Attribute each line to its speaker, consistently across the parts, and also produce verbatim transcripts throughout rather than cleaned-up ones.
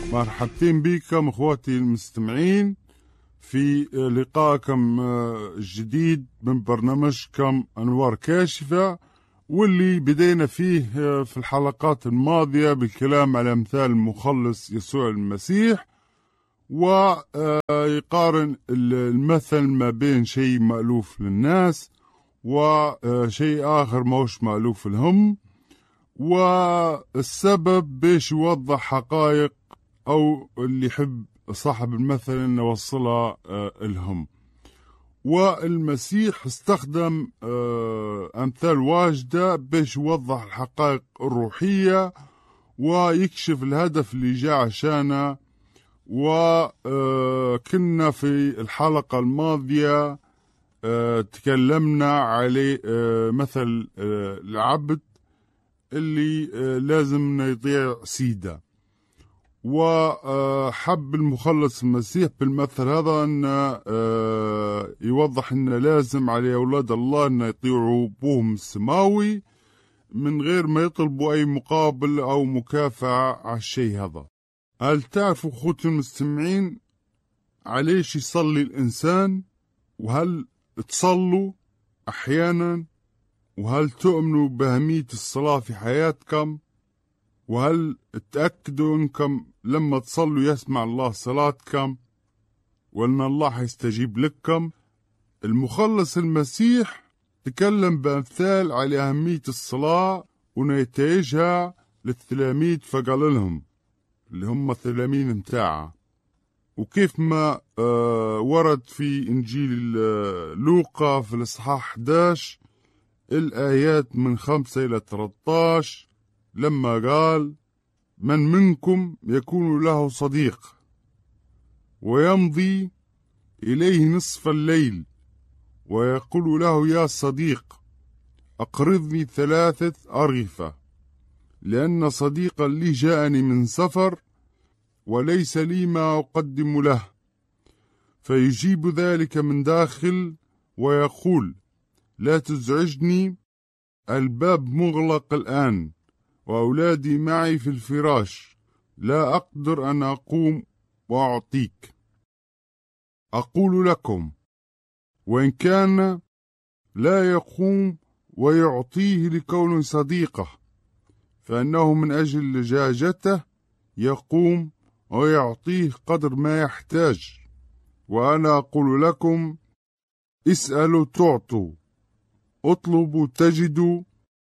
Speaker 1: مرحبتين بكم اخواتي المستمعين في لقائكم الجديد من برنامجكم أنوار كاشفة، واللي بدينا فيه في الحلقات الماضية بالكلام على أمثال المخلص يسوع المسيح، ويقارن المثل ما بين شيء مألوف للناس وشيء آخر موش مألوف لهم، والسبب بيش يوضح حقائق أو اللي يحب صاحب المثل إنه وصلها لهم. والمسيح استخدم أمثال واجدة بيش يوضح الحقائق الروحية ويكشف الهدف اللي جاء عشانه. وكنا في الحلقة الماضية تكلمنا على مثل العبد اللي لازم يطيع سيده، وحب المخلص المسيح بالمثل هذا أن يوضح أن لازم على أولاد الله أن يطيعوا أبوهم السماوي من غير ما يطلبوا أي مقابل أو مكافأة على الشيء هذا. هل تعرفوا أخوتي المستمعين عليش يصلي الإنسان؟ وهل تصلوا أحيانا؟ وهل تؤمنوا بأهمية الصلاة في حياتكم؟ وهل تأكدوا أنكم لما تصلوا يسمع الله صلاتكم وأن الله يستجيب لكم؟ المخلص المسيح تكلم بأمثال على أهمية الصلاة ونتائجها للتلاميذ، فقال لهم اللي هم التلاميذ متاعه، وكيف ما آه ورد في إنجيل آه لوقا في الإصحاح أحد عشر الآيات من خمسة إلى ثلاثة عشر لما قال: من منكم يكون له صديق ويمضي إليه نصف الليل ويقول له: يا صديق أقرضني ثلاثة أرغفة، لأن صديقا لي جاءني من سفر وليس لي ما أقدم له. فيجيب ذلك من داخل ويقول: لا تزعجني، الباب مغلق الآن وأولادي معي في الفراش، لا أقدر أن أقوم وأعطيك. أقول لكم وإن كان لا يقوم ويعطيه لكون صديقه، فإنه من أجل لجاجته يقوم ويعطيه قدر ما يحتاج. وأنا أقول لكم: اسألوا تعطوا، اطلبوا تجدوا،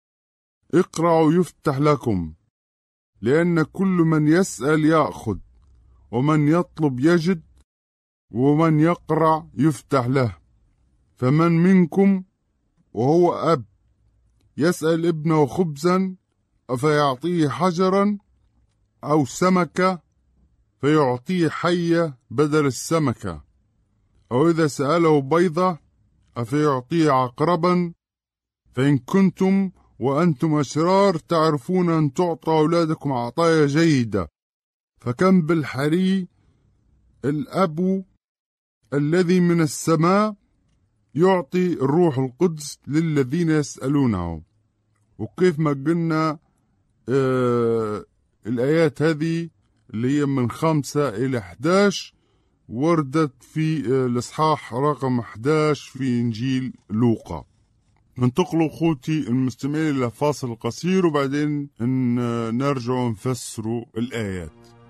Speaker 1: اقرعوا يفتح لكم، لأن كل من يسأل يأخذ، ومن يطلب يجد، ومن يقرع يفتح له. فمن منكم وهو أب يسأل ابنه خبزا أفيعطيه حجرا، أو سمكة فيعطيه حية بدل السمكة؟ أو إذا سأله بيضة أفيعطيه عقربا؟ فإن كنتم وأنتم أشرار تعرفون أن تعطوا أولادكم عطايا جيدة، فكم بالحري الأب الذي من السماء يعطي الروح القدس للذين يسألونه. وكيف ما قلنا آه الآيات هذه اللي هي من خمسة إلى أحد عشر وردت في آه الإصحاح رقم أحد عشر في إنجيل لوقا. ننتقلوا أخوتي المستمعين إلى فاصل قصير وبعدين نرجع نفسروا الآيات.